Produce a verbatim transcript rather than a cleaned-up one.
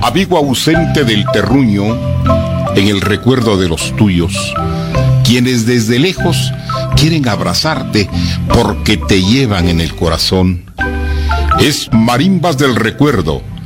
amigo ausente del terruño, en el recuerdo de los tuyos, quienes desde lejos quieren abrazarte porque te llevan en el corazón. Es Marimbas del Recuerdo,